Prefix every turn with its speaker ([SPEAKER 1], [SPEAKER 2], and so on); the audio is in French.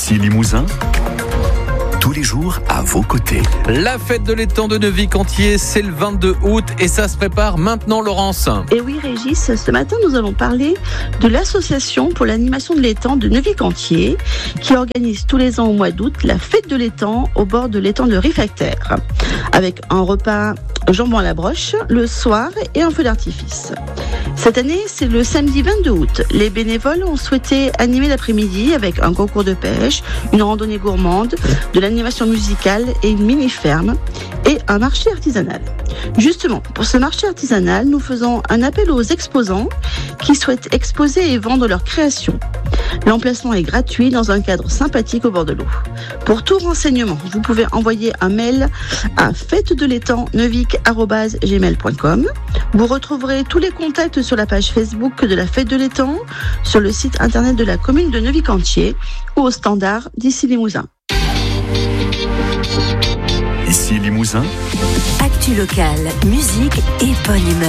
[SPEAKER 1] Ici Limousin, tous les jours à vos côtés.
[SPEAKER 2] La fête de l'étang de Neuvy-Cantier, c'est le 22 août et ça se prépare maintenant, Laurence.
[SPEAKER 3] Et oui, Régis, ce matin, nous allons parler de l'association pour l'animation de l'étang de Neuvy-Cantier qui organise tous les ans au mois d'août la fête de l'étang au bord de l'étang de Réfractaire avec un repas jambon à la broche le soir et un feu d'artifice. Cette année, c'est le samedi 22 août. Les bénévoles ont souhaité animer l'après-midi avec un concours de pêche, une randonnée gourmande, de l'animation musicale et une mini-ferme et un marché artisanal. Justement, pour ce marché artisanal, nous faisons un appel aux exposants qui souhaitent exposer et vendre leurs créations. L'emplacement est gratuit dans un cadre sympathique au bord de l'eau. Pour tout renseignement, vous pouvez envoyer un mail à fête-de-l'étang-neuvic@gmail.com. Vous retrouverez tous les contacts sur la page Facebook de la Fête de l'étang, sur le site internet de la commune de Neuvy-Cantier ou au standard d'Ici Limousin.
[SPEAKER 1] Ici Limousin,
[SPEAKER 4] Actu locale, musique et bonne humeur.